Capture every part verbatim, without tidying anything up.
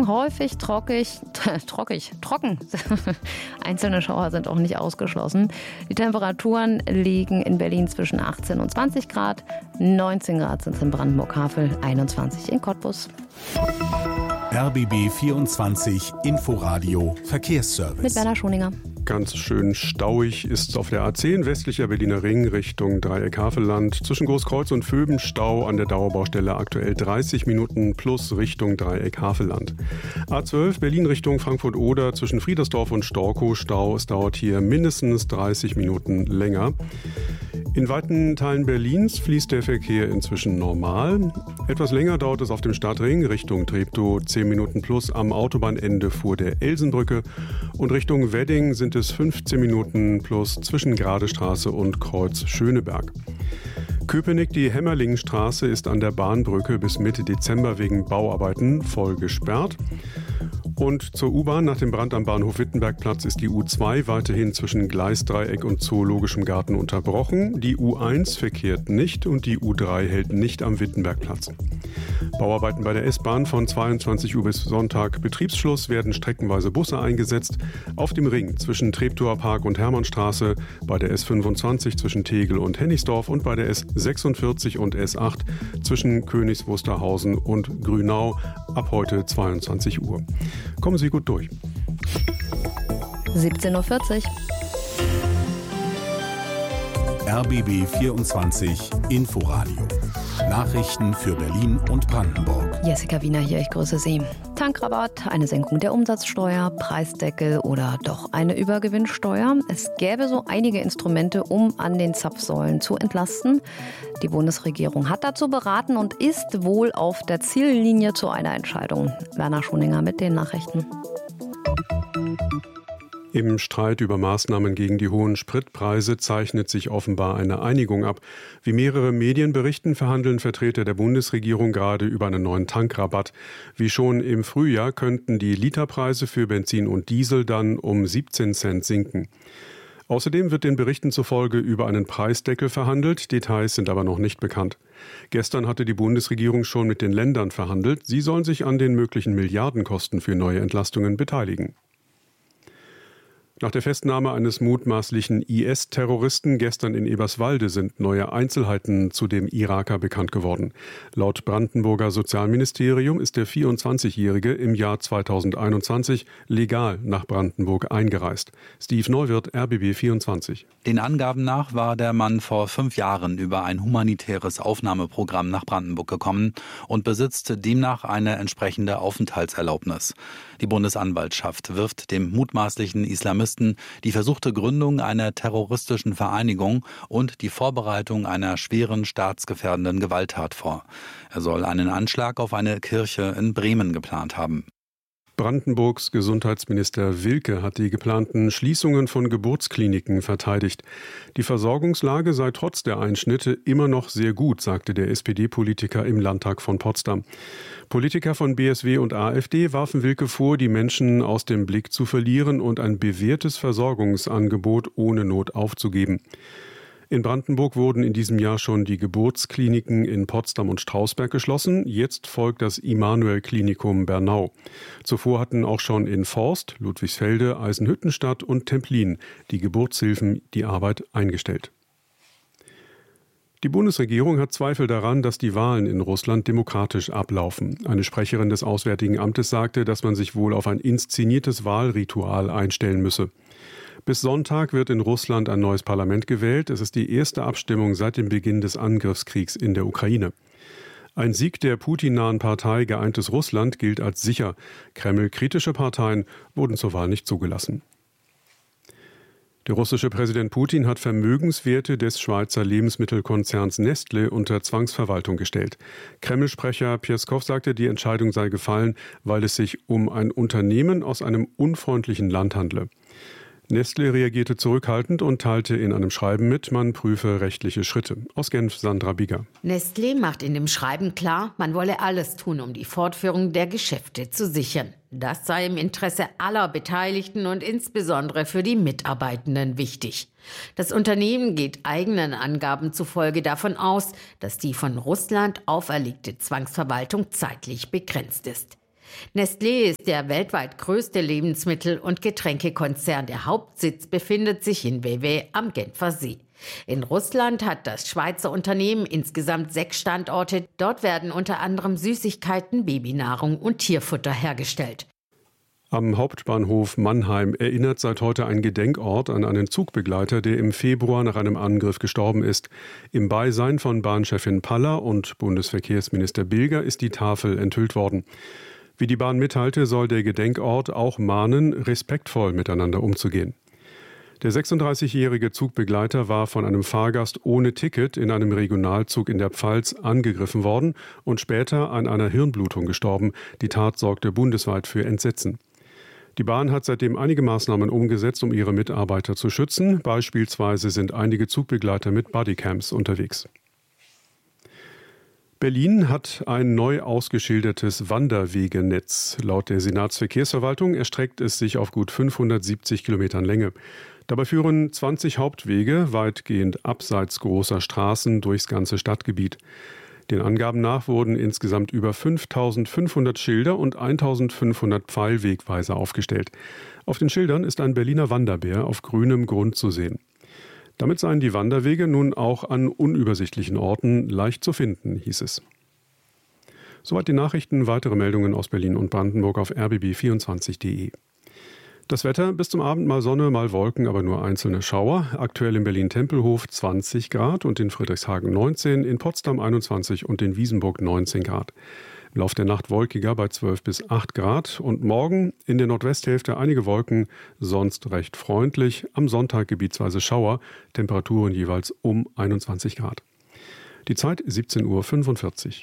häufig trockig, trockig, trocken. Einzelne Schauer sind auch nicht ausgeschlossen. Die Temperaturen liegen in Berlin zwischen achtzehn und zwanzig Grad. neunzehn Grad sind es in Brandenburg-Havel, einundzwanzig in Cottbus. R B B vierundzwanzig Inforadio Verkehrsservice. Mit Werner Schoninger. Ganz schön stauig ist es auf der A zehn, westlicher Berliner Ring Richtung Dreieck-Havelland. Zwischen Großkreuz und Vöben Stau an der Dauerbaustelle aktuell dreißig Minuten plus Richtung Dreieck-Havelland. A zwölf Berlin Richtung Frankfurt-Oder zwischen Friedersdorf und Storkow Stau. Es dauert hier mindestens dreißig Minuten länger. In weiten Teilen Berlins fließt der Verkehr inzwischen normal. Etwas länger dauert es auf dem Stadtring Richtung Treptow, zehn Minuten plus am Autobahnende vor der Elsenbrücke. Und Richtung Wedding sind es fünfzehn Minuten plus zwischen Gradestraße und Kreuz Schöneberg. Köpenick, die Hämmerlingstraße ist an der Bahnbrücke bis Mitte Dezember wegen Bauarbeiten voll gesperrt. Und zur U-Bahn nach dem Brand am Bahnhof Wittenbergplatz ist die U zwei weiterhin zwischen Gleisdreieck und Zoologischem Garten unterbrochen. Die U eins verkehrt nicht und die U drei hält nicht am Wittenbergplatz. Bauarbeiten bei der S-Bahn von zweiundzwanzig Uhr bis Sonntag Betriebsschluss werden streckenweise Busse eingesetzt. Auf dem Ring zwischen Treptower Park und Hermannstraße, bei der S fünfundzwanzig zwischen Tegel und Hennigsdorf und bei der S sechsundvierzig und S acht zwischen Königs Wusterhausen und Grünau ab heute zweiundzwanzig Uhr. Kommen Sie gut durch. siebzehn Uhr vierzig. R B B vierundzwanzig Inforadio. Nachrichten für Berlin und Brandenburg. Jessica Wiener hier, ich grüße Sie. Tankrabatt, eine Senkung der Umsatzsteuer, Preisdeckel oder doch eine Übergewinnsteuer. Es gäbe so einige Instrumente, um an den Zapfsäulen zu entlasten. Die Bundesregierung hat dazu beraten und ist wohl auf der Ziellinie zu einer Entscheidung. Werner Schoninger mit den Nachrichten. Im Streit über Maßnahmen gegen die hohen Spritpreise zeichnet sich offenbar eine Einigung ab. Wie mehrere Medien berichten, verhandeln Vertreter der Bundesregierung gerade über einen neuen Tankrabatt. Wie schon im Frühjahr könnten die Literpreise für Benzin und Diesel dann um siebzehn Cent sinken. Außerdem wird den Berichten zufolge über einen Preisdeckel verhandelt. Details sind aber noch nicht bekannt. Gestern hatte die Bundesregierung schon mit den Ländern verhandelt. Sie sollen sich an den möglichen Milliardenkosten für neue Entlastungen beteiligen. Nach der Festnahme eines mutmaßlichen I S-Terroristen gestern in Eberswalde sind neue Einzelheiten zu dem Iraker bekannt geworden. Laut Brandenburger Sozialministerium ist der vierundzwanzigjährige im Jahr zweitausendeinundzwanzig legal nach Brandenburg eingereist. Steve Neuwirth, R B B vierundzwanzig. Den Angaben nach war der Mann vor fünf Jahren über ein humanitäres Aufnahmeprogramm nach Brandenburg gekommen und besitzt demnach eine entsprechende Aufenthaltserlaubnis. Die Bundesanwaltschaft wirft dem mutmaßlichen Islamisten die versuchte Gründung einer terroristischen Vereinigung und die Vorbereitung einer schweren staatsgefährdenden Gewalttat vor. Er soll einen Anschlag auf eine Kirche in Bremen geplant haben. Brandenburgs Gesundheitsminister Wilke hat die geplanten Schließungen von Geburtskliniken verteidigt. Die Versorgungslage sei trotz der Einschnitte immer noch sehr gut, sagte der S P D-Politiker im Landtag von Potsdam. Politiker von B S W und A f D warfen Wilke vor, die Menschen aus dem Blick zu verlieren und ein bewährtes Versorgungsangebot ohne Not aufzugeben. In Brandenburg wurden in diesem Jahr schon die Geburtskliniken in Potsdam und Strausberg geschlossen. Jetzt folgt das Immanuel-Klinikum Bernau. Zuvor hatten auch schon in Forst, Ludwigsfelde, Eisenhüttenstadt und Templin die Geburtshilfen die Arbeit eingestellt. Die Bundesregierung hat Zweifel daran, dass die Wahlen in Russland demokratisch ablaufen. Eine Sprecherin des Auswärtigen Amtes sagte, dass man sich wohl auf ein inszeniertes Wahlritual einstellen müsse. Bis Sonntag wird in Russland ein neues Parlament gewählt. Es ist die erste Abstimmung seit dem Beginn des Angriffskriegs in der Ukraine. Ein Sieg der Putin-nahen Partei Geeintes Russland gilt als sicher. Kreml-kritische Parteien wurden zur Wahl nicht zugelassen. Der russische Präsident Putin hat Vermögenswerte des Schweizer Lebensmittelkonzerns Nestlé unter Zwangsverwaltung gestellt. Kreml-Sprecher Pieskow sagte, die Entscheidung sei gefallen, weil es sich um ein Unternehmen aus einem unfreundlichen Land handle. Nestlé reagierte zurückhaltend und teilte in einem Schreiben mit, man prüfe rechtliche Schritte. Aus Genf Sandra Bieger. Nestlé macht in dem Schreiben klar, man wolle alles tun, um die Fortführung der Geschäfte zu sichern. Das sei im Interesse aller Beteiligten und insbesondere für die Mitarbeitenden wichtig. Das Unternehmen geht eigenen Angaben zufolge davon aus, dass die von Russland auferlegte Zwangsverwaltung zeitlich begrenzt ist. Nestlé ist der weltweit größte Lebensmittel- und Getränkekonzern. Der Hauptsitz befindet sich in Vevey am Genfer See. In Russland hat das Schweizer Unternehmen insgesamt sechs Standorte. Dort werden unter anderem Süßigkeiten, Babynahrung und Tierfutter hergestellt. Am Hauptbahnhof Mannheim erinnert seit heute ein Gedenkort an einen Zugbegleiter, der im Februar nach einem Angriff gestorben ist. Im Beisein von Bahnchefin Paller und Bundesverkehrsminister Bilger ist die Tafel enthüllt worden. Wie die Bahn mitteilte, soll der Gedenkort auch mahnen, respektvoll miteinander umzugehen. Der sechsunddreißigjährige Zugbegleiter war von einem Fahrgast ohne Ticket in einem Regionalzug in der Pfalz angegriffen worden und später an einer Hirnblutung gestorben. Die Tat sorgte bundesweit für Entsetzen. Die Bahn hat seitdem einige Maßnahmen umgesetzt, um ihre Mitarbeiter zu schützen. Beispielsweise sind einige Zugbegleiter mit Bodycams unterwegs. Berlin hat ein neu ausgeschildertes Wanderwegenetz. Laut der Senatsverkehrsverwaltung erstreckt es sich auf gut fünfhundertsiebzig Kilometern Länge. Dabei führen zwanzig Hauptwege weitgehend abseits großer Straßen durchs ganze Stadtgebiet. Den Angaben nach wurden insgesamt über fünftausendfünfhundert Schilder und eintausendfünfhundert Pfeilwegweiser aufgestellt. Auf den Schildern ist ein Berliner Wanderbär auf grünem Grund zu sehen. Damit seien die Wanderwege nun auch an unübersichtlichen Orten leicht zu finden, hieß es. Soweit die Nachrichten. Weitere Meldungen aus Berlin und Brandenburg auf r b b vierundzwanzig punkt d e. Das Wetter: bis zum Abend mal Sonne, mal Wolken, aber nur einzelne Schauer. Aktuell in Berlin-Tempelhof zwanzig Grad und in Friedrichshagen neunzehn, in Potsdam einundzwanzig und in Wiesenburg neunzehn Grad. Im Laufe der Nacht wolkiger bei zwölf bis acht Grad und morgen in der Nordwesthälfte einige Wolken, sonst recht freundlich. Am Sonntag gebietsweise Schauer, Temperaturen jeweils um einundzwanzig Grad. Die Zeit siebzehn Uhr fünfundvierzig.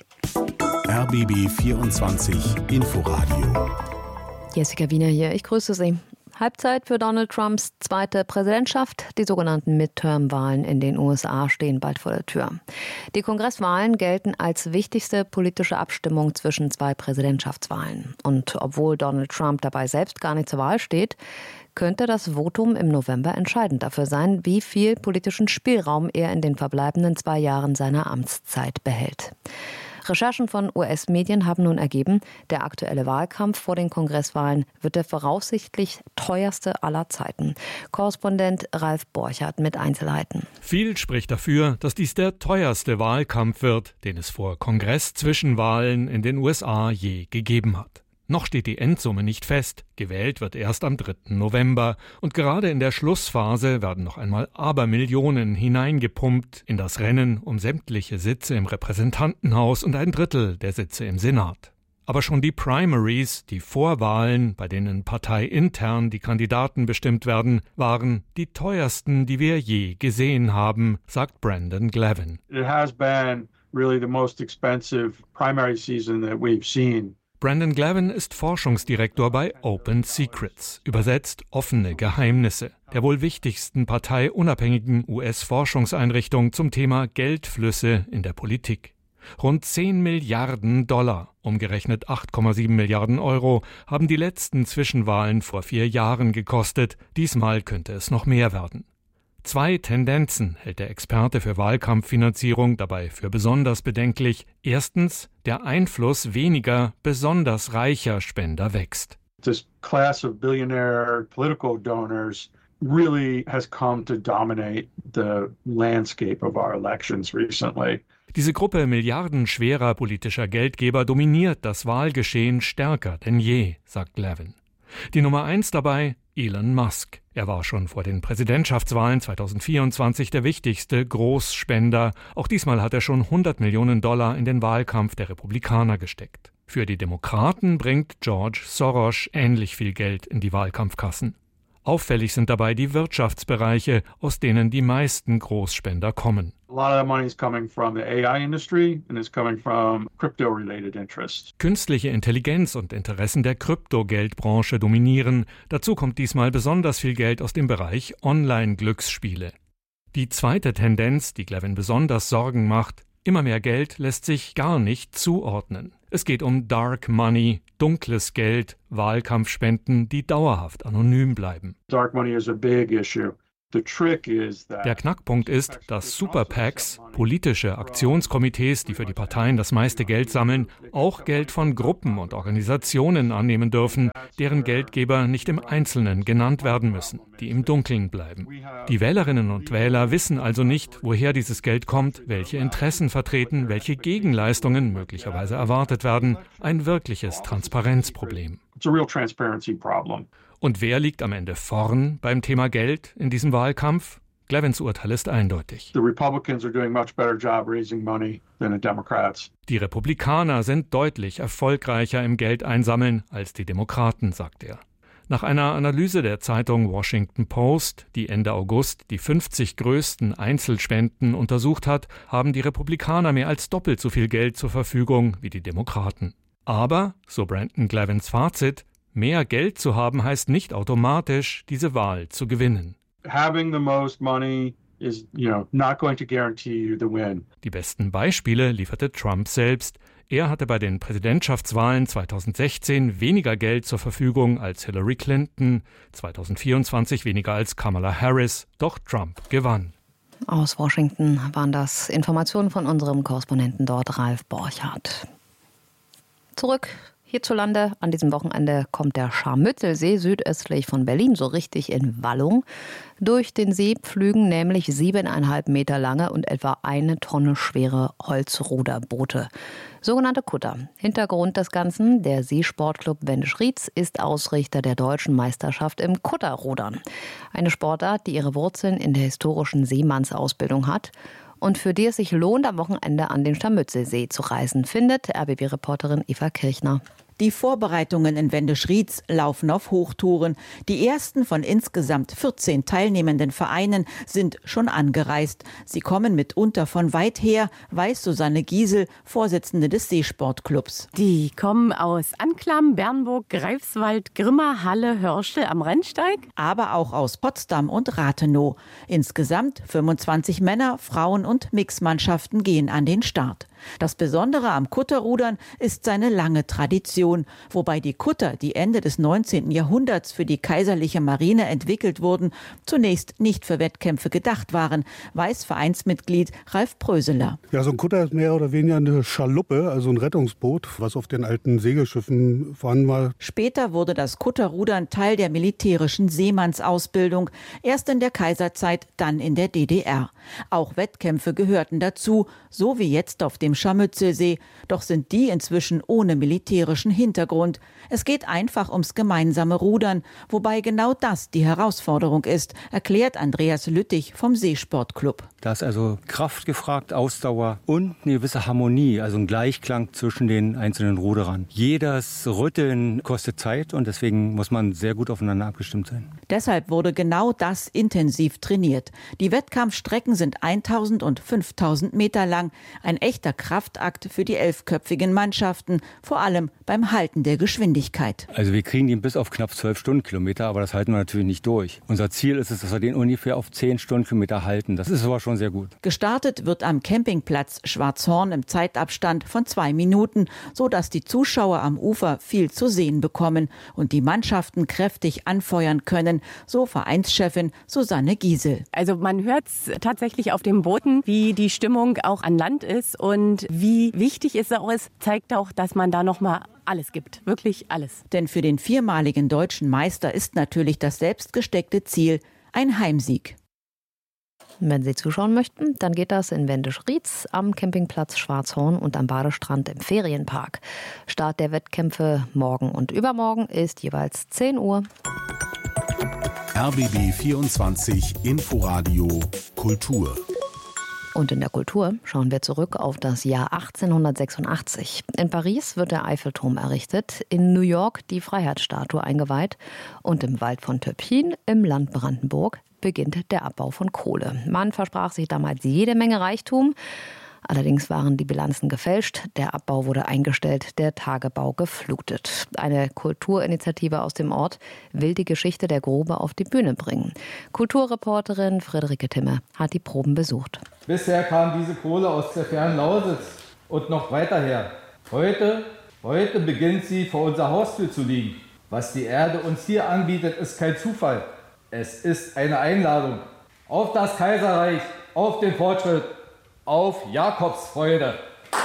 R B B vierundzwanzig Inforadio. Jessica Wiener hier, ich grüße Sie. Halbzeit für Donald Trumps zweite Präsidentschaft. Die sogenannten Midterm-Wahlen in den U S A stehen bald vor der Tür. Die Kongresswahlen gelten als wichtigste politische Abstimmung zwischen zwei Präsidentschaftswahlen. Und obwohl Donald Trump dabei selbst gar nicht zur Wahl steht, könnte das Votum im November entscheidend dafür sein, wie viel politischen Spielraum er in den verbleibenden zwei Jahren seiner Amtszeit behält. Recherchen von U S-Medien haben nun ergeben, der aktuelle Wahlkampf vor den Kongresswahlen wird der voraussichtlich teuerste aller Zeiten. Korrespondent Ralf Borchardt mit Einzelheiten. Viel spricht dafür, dass dies der teuerste Wahlkampf wird, den es vor Kongress-Zwischenwahlen in den U S A je gegeben hat. Noch steht die Endsumme nicht fest. Gewählt wird erst am dritten November. Und gerade in der Schlussphase werden noch einmal Abermillionen hineingepumpt in das Rennen um sämtliche Sitze im Repräsentantenhaus und ein Drittel der Sitze im Senat. Aber schon die Primaries, die Vorwahlen, bei denen parteiintern die Kandidaten bestimmt werden, waren die teuersten, die wir je gesehen haben, sagt Brandon Glavin. It has been really the most expensive primary season that we've seen. Brandon Glavin ist Forschungsdirektor bei Open Secrets, übersetzt offene Geheimnisse, der wohl wichtigsten parteiunabhängigen U S-Forschungseinrichtung zum Thema Geldflüsse in der Politik. Rund zehn Milliarden Dollar, umgerechnet acht Komma sieben Milliarden Euro, haben die letzten Zwischenwahlen vor vier Jahren gekostet. Diesmal könnte es noch mehr werden. Zwei Tendenzen hält der Experte für Wahlkampffinanzierung dabei für besonders bedenklich. Erstens, der Einfluss weniger, besonders reicher Spender wächst. This class of billionaire political donors really has come to dominate the landscape of our elections recently. Diese Gruppe milliardenschwerer politischer Geldgeber dominiert das Wahlgeschehen stärker denn je, sagt Glavin. Die Nummer eins dabei, Elon Musk. Er war schon vor den Präsidentschaftswahlen zweitausendvierundzwanzig der wichtigste Großspender. Auch diesmal hat er schon hundert Millionen Dollar in den Wahlkampf der Republikaner gesteckt. Für die Demokraten bringt George Soros ähnlich viel Geld in die Wahlkampfkassen. Auffällig sind dabei die Wirtschaftsbereiche, aus denen die meisten Großspender kommen. A lot of that money is coming from the A I industry and it's coming from crypto-related interests. Künstliche Intelligenz und Interessen der Kryptogeldbranche dominieren. Dazu kommt diesmal besonders viel Geld aus dem Bereich Online-Glücksspiele. Die zweite Tendenz, die Glavin besonders Sorgen macht: immer mehr Geld lässt sich gar nicht zuordnen. Es geht um Dark Money, dunkles Geld, Wahlkampfspenden, die dauerhaft anonym bleiben. Dark money is a big issue. Der Knackpunkt ist, dass Super-PACs, politische Aktionskomitees, die für die Parteien das meiste Geld sammeln, auch Geld von Gruppen und Organisationen annehmen dürfen, deren Geldgeber nicht im Einzelnen genannt werden müssen, die im Dunkeln bleiben. Die Wählerinnen und Wähler wissen also nicht, woher dieses Geld kommt, welche Interessen vertreten, welche Gegenleistungen möglicherweise erwartet werden. Ein wirkliches Transparenzproblem. Und wer liegt am Ende vorn beim Thema Geld in diesem Wahlkampf? Glevins Urteil ist eindeutig. Die Republikaner sind deutlich erfolgreicher im Geldeinsammeln als die Demokraten, sagt er. Nach einer Analyse der Zeitung Washington Post, die Ende August die fünfzig größten Einzelspenden untersucht hat, haben die Republikaner mehr als doppelt so viel Geld zur Verfügung wie die Demokraten. Aber, so Brandon Glevins Fazit, mehr Geld zu haben heißt nicht automatisch, diese Wahl zu gewinnen. Having the most money is, you know, not going to guarantee you the win. Die besten Beispiele lieferte Trump selbst. Er hatte bei den Präsidentschaftswahlen zweitausendsechzehn weniger Geld zur Verfügung als Hillary Clinton, zweitausendvierundzwanzig weniger als Kamala Harris, doch Trump gewann. Aus Washington waren das Informationen von unserem Korrespondenten dort, Ralf Borchardt. Zurück hierzulande. An diesem Wochenende kommt der Scharmützelsee südöstlich von Berlin so richtig in Wallung. Durch den See pflügen nämlich siebeneinhalb Meter lange und etwa eine Tonne schwere Holzruderboote. Sogenannte Kutter. Hintergrund des Ganzen: der Seesportclub Wendisch-Rietz ist Ausrichter der deutschen Meisterschaft im Kutterrudern. Eine Sportart, die ihre Wurzeln in der historischen Seemannsausbildung hat und für die es sich lohnt, am Wochenende an den Scharmützelsee zu reisen, findet R B B-Reporterin Eva Kirchner. Die Vorbereitungen in Wendisch-Rietz laufen auf Hochtouren. Die ersten von insgesamt vierzehn teilnehmenden Vereinen sind schon angereist. Sie kommen mitunter von weit her, weiß Susanne Giesel, Vorsitzende des Seesportclubs. Die kommen aus Anklam, Bernburg, Greifswald, Grimma, Halle, Hörschel am Rennsteig. Aber auch aus Potsdam und Rathenow. Insgesamt fünfundzwanzig Männer, Frauen und Mixmannschaften gehen an den Start. Das Besondere am Kutterrudern ist seine lange Tradition, wobei die Kutter, die Ende des neunzehnten Jahrhunderts für die kaiserliche Marine entwickelt wurden, zunächst nicht für Wettkämpfe gedacht waren, weiß Vereinsmitglied Ralf Pröseler. Ja, so ein Kutter ist mehr oder weniger eine Schaluppe, also ein Rettungsboot, was auf den alten Segelschiffen vorhanden war. Später wurde das Kutterrudern Teil der militärischen Seemannsausbildung, erst in der Kaiserzeit, dann in der D D R. Auch Wettkämpfe gehörten dazu, so wie jetzt auf dem Scharmützelsee, doch sind die inzwischen ohne militärischen Hintergrund. Es geht einfach ums gemeinsame Rudern, wobei genau das die Herausforderung ist, erklärt Andreas Lüttich vom Seesportclub. Da ist also Kraft gefragt, Ausdauer und eine gewisse Harmonie, also ein Gleichklang zwischen den einzelnen Ruderern. Jedes Rütteln kostet Zeit und deswegen muss man sehr gut aufeinander abgestimmt sein. Deshalb wurde genau das intensiv trainiert. Die Wettkampfstrecken sind eintausend und fünftausend Meter lang, ein echter Kraftakt für die elfköpfigen Mannschaften, vor allem beim Halten der Geschwindigkeit. Also wir kriegen den bis auf knapp zwölf Stundenkilometer, aber das halten wir natürlich nicht durch. Unser Ziel ist es, dass wir den ungefähr auf zehn Stundenkilometer halten. Das ist aber schon sehr gut. Gestartet wird am Campingplatz Schwarzhorn im Zeitabstand von zwei Minuten, sodass die Zuschauer am Ufer viel zu sehen bekommen und die Mannschaften kräftig anfeuern können, so Vereinschefin Susanne Giesel. Also man hört es tatsächlich auf den Booten, wie die Stimmung auch an Land ist und wie wichtig es auch ist, zeigt auch, dass man da noch mal alles gibt, wirklich alles. Denn für den viermaligen deutschen Meister ist natürlich das selbstgesteckte Ziel ein Heimsieg. Wenn Sie zuschauen möchten, dann geht das in Wendisch-Rietz am Campingplatz Schwarzhorn und am Badestrand im Ferienpark. Start der Wettkämpfe morgen und übermorgen ist jeweils zehn Uhr. R B B vierundzwanzig Inforadio Kultur. Und in der Kultur schauen wir zurück auf das Jahr achtzehnhundertsechsundachtzig. In Paris wird der Eiffelturm errichtet, in New York die Freiheitsstatue eingeweiht und im Wald von Töpfchen im Land Brandenburg beginnt der Abbau von Kohle. Man versprach sich damals jede Menge Reichtum. Allerdings waren die Bilanzen gefälscht, der Abbau wurde eingestellt, der Tagebau geflutet. Eine Kulturinitiative aus dem Ort will die Geschichte der Grube auf die Bühne bringen. Kulturreporterin Friederike Timme hat die Proben besucht. Bisher kam diese Kohle aus der fernen Lausitz und noch weiter her. Heute, heute beginnt sie vor unserer Haustür zu liegen. Was die Erde uns hier anbietet, ist kein Zufall. Es ist eine Einladung. Auf das Kaiserreich, auf den Fortschritt, auf Jakobsfreude.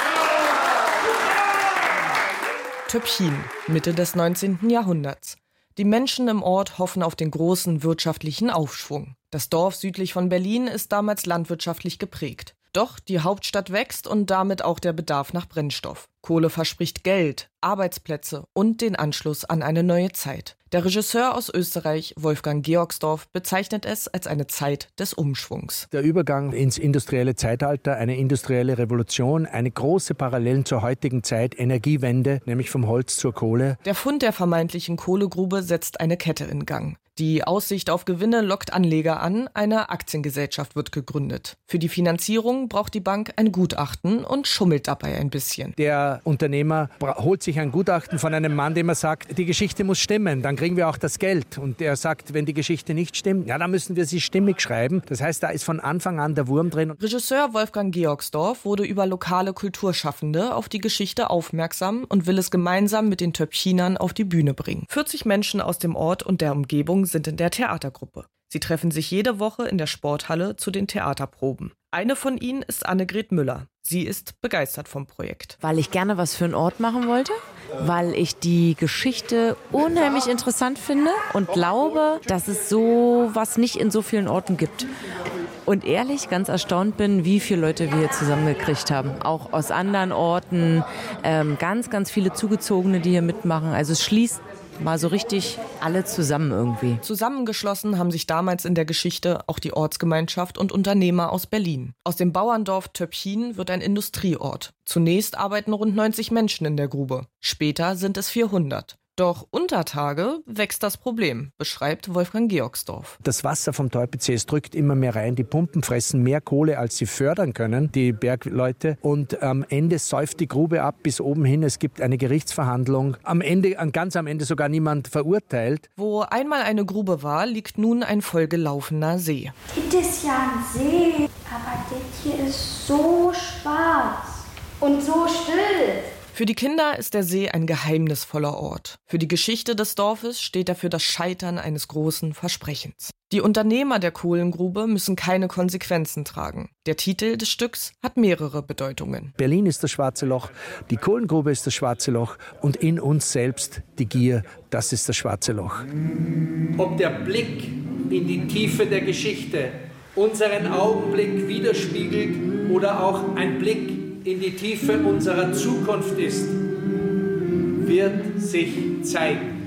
Töpchin, Mitte des neunzehnten Jahrhunderts. Die Menschen im Ort hoffen auf den großen wirtschaftlichen Aufschwung. Das Dorf südlich von Berlin ist damals landwirtschaftlich geprägt. Doch die Hauptstadt wächst und damit auch der Bedarf nach Brennstoff. Kohle verspricht Geld, Arbeitsplätze und den Anschluss an eine neue Zeit. Der Regisseur aus Österreich, Wolfgang Georgsdorf, bezeichnet es als eine Zeit des Umschwungs. Der Übergang ins industrielle Zeitalter, eine industrielle Revolution, eine große Parallelen zur heutigen Zeit, Energiewende, nämlich vom Holz zur Kohle. Der Fund der vermeintlichen Kohlegrube setzt eine Kette in Gang. Die Aussicht auf Gewinne lockt Anleger an, eine Aktiengesellschaft wird gegründet. Für die Finanzierung braucht die Bank ein Gutachten und schummelt dabei ein bisschen. Der Unternehmer holt sich ein Gutachten von einem Mann, dem er sagt, die Geschichte muss stimmen, dann kriegen wir auch das Geld. Und er sagt, wenn die Geschichte nicht stimmt, ja, dann müssen wir sie stimmig schreiben. Das heißt, da ist von Anfang an der Wurm drin. Regisseur Wolfgang Georgsdorf wurde über lokale Kulturschaffende auf die Geschichte aufmerksam und will es gemeinsam mit den Töpfchinern auf die Bühne bringen. vierzig Menschen aus dem Ort und der Umgebung sind in der Theatergruppe. Sie treffen sich jede Woche in der Sporthalle zu den Theaterproben. Eine von ihnen ist Annegret Müller. Sie ist begeistert vom Projekt. Weil ich gerne was für einen Ort machen wollte, weil ich die Geschichte unheimlich interessant finde und glaube, dass es so was nicht in so vielen Orten gibt. Und ehrlich ganz erstaunt bin, wie viele Leute wir hier zusammengekriegt haben. Auch aus anderen Orten, ähm, ganz, ganz viele Zugezogene, die hier mitmachen. Also es schließt mal so richtig alle zusammen irgendwie. Zusammengeschlossen haben sich damals in der Geschichte auch die Ortsgemeinschaft und Unternehmer aus Berlin. Aus dem Bauerndorf Töpfchin wird ein Industrieort. Zunächst arbeiten rund neunzig Menschen in der Grube. Später sind es vierhundert. Doch unter Tage wächst das Problem, beschreibt Wolfgang Georgsdorf. Das Wasser vom Teupitz, es drückt immer mehr rein. Die Pumpen fressen mehr Kohle, als sie fördern können, die Bergleute. Und am Ende säuft die Grube ab bis oben hin. Es gibt eine Gerichtsverhandlung. Am Ende, ganz am Ende sogar niemand verurteilt. Wo einmal eine Grube war, liegt nun ein vollgelaufener See. Das ist ja ein See, aber das hier ist so schwarz und so still. Für die Kinder ist der See ein geheimnisvoller Ort. Für die Geschichte des Dorfes steht er für das Scheitern eines großen Versprechens. Die Unternehmer der Kohlengrube müssen keine Konsequenzen tragen. Der Titel des Stücks hat mehrere Bedeutungen. Berlin ist das schwarze Loch, die Kohlengrube ist das schwarze Loch und in uns selbst die Gier, das ist das schwarze Loch. Ob der Blick in die Tiefe der Geschichte unseren Augenblick widerspiegelt oder auch ein Blick in die Tiefe unserer Zukunft ist, wird sich zeigen.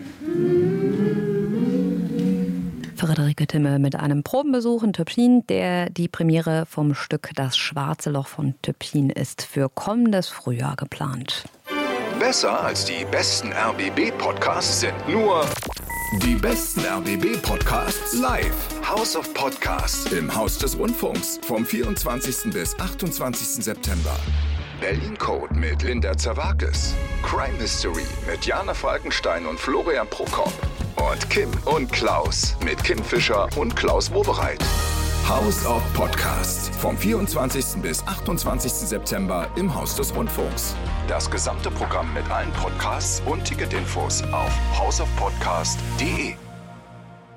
Friederike Timme mit einem Probenbesuch in Töpfchin, der die Premiere vom Stück Das schwarze Loch von Töpfchin ist für kommendes Frühjahr geplant. Besser als die besten R B B-Podcasts sind nur die besten R B B-Podcasts live. House of Podcasts im Haus des Rundfunks vom vierundzwanzigsten bis achtundzwanzigsten September. Berlin Code mit Linda Zerwakis. Crime Mystery mit Jana Falkenstein und Florian Prokop. Und Kim und Klaus mit Kim Fischer und Klaus Wobereit. House of Podcasts vom vierundzwanzigsten bis achtundzwanzigsten September im Haus des Rundfunks. Das gesamte Programm mit allen Podcasts und Ticketinfos auf house of podcast punkt de.